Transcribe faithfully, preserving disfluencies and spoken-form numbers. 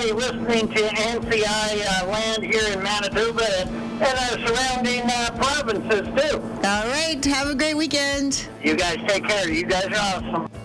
everybody listening to N C I uh, land here in Manitoba and, and our surrounding uh, provinces, too. All right. Have a great weekend. You guys take care. You guys are awesome.